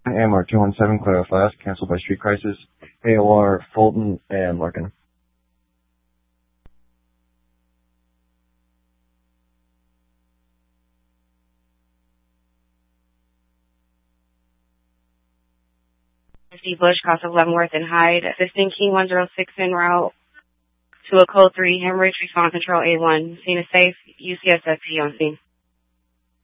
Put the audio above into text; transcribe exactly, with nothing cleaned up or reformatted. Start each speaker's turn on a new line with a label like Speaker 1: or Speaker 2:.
Speaker 1: AMR two one seven, Clear Flask, canceled by Street Crisis. A O R, Fulton, and Larkin.
Speaker 2: fifty Bush, cross of Leavenworth and Hyde, assisting King one zero six en route to a code three, Hemorrhage, respond control A one. Scene is safe, U C S F P on scene.